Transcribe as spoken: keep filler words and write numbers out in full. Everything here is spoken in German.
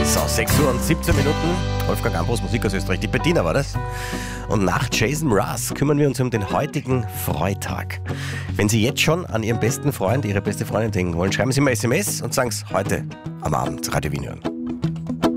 So, sechs Uhr und siebzehn Minuten. Wolfgang Ambros, Musik aus Österreich. Die Bettina war das. Und nach Jason Mraz kümmern wir uns um den heutigen Freitag. Wenn Sie jetzt schon an Ihren besten Freund, Ihre beste Freundin denken wollen, schreiben Sie mal S M S und sagen es heute am Abend Radio Wien hören.